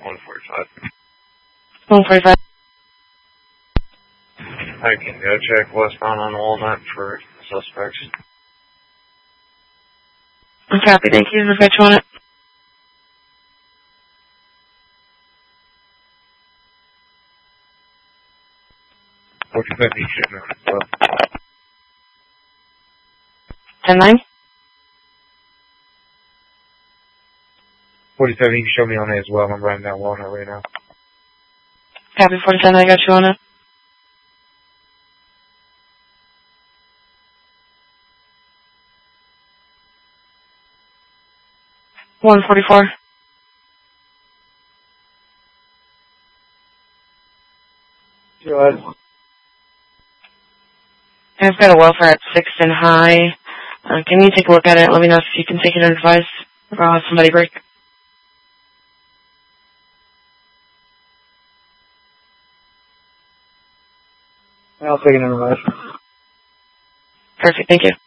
145. 145. I can go check westbound on Walnut for suspects. Copy, thank you. I'll get you on it. What you got me shooting at as well? 10-9. 47, you can show me on it as well. I'm riding down Walnut right now. Copy, 47, I got you on it. $144. Go ahead. I've got a welfare at 6th and High. Can you take a look at it? Let me know if you can take it advice, or I'll have somebody break. I'll take it in advice. Perfect, thank you.